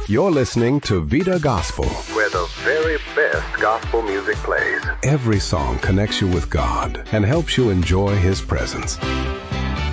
You're listening to Vida Gospel, where the very best gospel music plays. Every song connects you with God and helps you enjoy His presence.